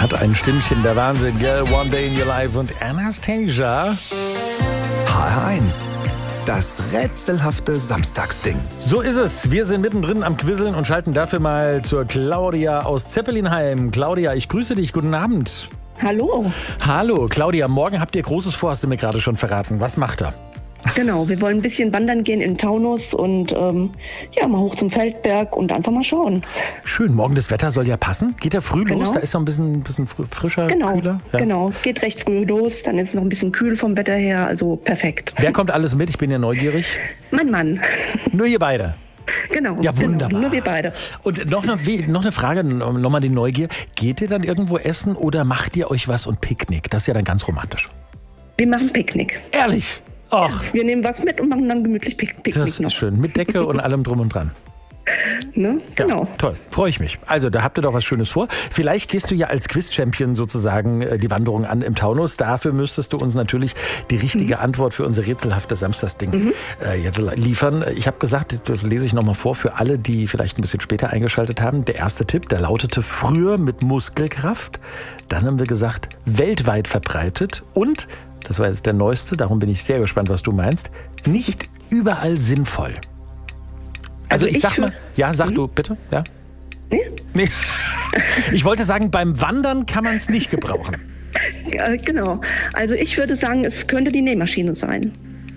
hat ein Stimmchen, der Wahnsinn, gell? One Day in Your Life und Anastasia. HR1, das rätselhafte Samstagsding. So ist es. Wir sind mittendrin am Quizzeln und schalten dafür mal zur Claudia aus Zeppelinheim. Claudia, ich grüße dich. Guten Abend. Hallo. Hallo, Claudia. Morgen habt ihr Großes vor, hast du mir gerade schon verraten. Was macht er? Genau, wir wollen ein bisschen wandern gehen in Taunus und mal hoch zum Feldberg und einfach mal schauen. Schön, morgen das Wetter soll ja passen. Geht ja früh los, da ist noch ein bisschen frischer, kühler. Ja. Genau, geht recht früh los, dann ist es noch ein bisschen kühl vom Wetter her, also perfekt. Wer kommt alles mit? Ich bin ja neugierig. Mein Mann. Nur ihr beide? Genau. Ja, wunderbar. Genau, nur wir beide. Und noch eine Frage, nochmal die Neugier. Geht ihr dann irgendwo essen oder macht ihr euch was und Picknick? Das ist ja dann ganz romantisch. Wir machen Picknick. Ehrlich? Ach, wir nehmen was mit und machen dann gemütlich Picknick. das ist schön. Mit Decke und allem drum und dran. Ne? Genau. Ja, toll, freue ich mich. Also, da habt ihr doch was Schönes vor. Vielleicht gehst du ja als Quiz-Champion sozusagen die Wanderung an im Taunus. Dafür müsstest du uns natürlich die richtige Antwort für unser rätselhaftes Samstagsding jetzt liefern. Ich habe gesagt, das lese ich nochmal vor für alle, die vielleicht ein bisschen später eingeschaltet haben. Der erste Tipp, der lautete früher mit Muskelkraft. Dann haben wir gesagt, weltweit verbreitet und, das war jetzt der neueste, darum bin ich sehr gespannt, was du meinst, nicht überall sinnvoll. Also ich sag mal, ja, sag du bitte, ja? Nee. Ich wollte sagen, beim Wandern kann man es nicht gebrauchen. Ja, genau. Also ich würde sagen, es könnte die Nähmaschine sein.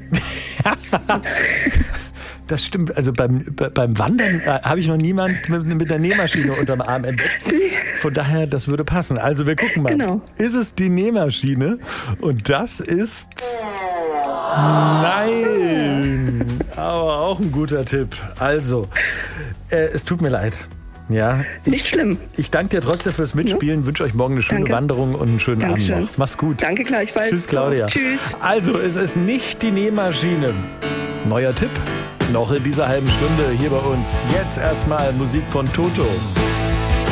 Das stimmt. Also beim Wandern habe ich noch niemanden mit der Nähmaschine unterm Arm entdeckt. Von daher, das würde passen. Also wir gucken mal. Genau. Ist es die Nähmaschine? Und das ist... Nein! Aber auch ein guter Tipp. Also, es tut mir leid. Ja, Nicht schlimm. Ich danke dir trotzdem fürs Mitspielen, wünsche euch morgen eine schöne Wanderung und einen schönen Abend noch. Mach's gut. Danke gleichfalls. Tschüss, Claudia. Tschüss. Also, es ist nicht die Nähmaschine. Neuer Tipp noch in dieser halben Stunde hier bei uns. Jetzt erstmal Musik von Toto.